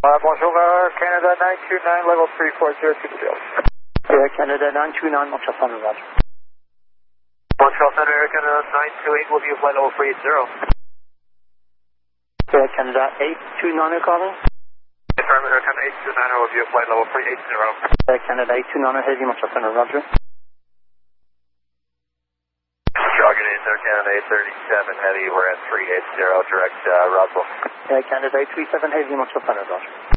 Bonjour, Canada 929, level 340 to the field. Air Canada 929, Montreal Center, roger. Montreal Center, Air Canada 928 will be a flight level 380. Air Canada 829 calling. Affirmative, Air Canada 829 will be a flight level 380. Air Canada 829 heavy, Montreal Center, roger. Jargon is Air Canada 837 heavy, we're at 380, direct Roswell. Air Canada 837 heavy, Montreal Center, roger.